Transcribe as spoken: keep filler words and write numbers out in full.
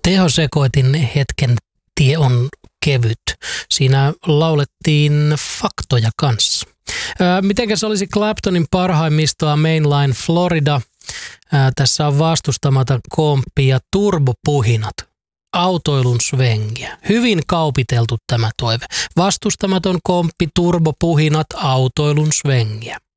Tehosekoitin hetken tie on kevyt. Siinä laulettiin faktoja kanssa. Ää, mitenkäs olisi Claptonin parhaimmistoa Mainline Florida? Ää, tässä on vastustamaton komppi ja turbopuhinat. Autoilun svengiä. Hyvin kaupiteltu tämä toive. Vastustamaton komppi, turbopuhinat, autoilun svengiä.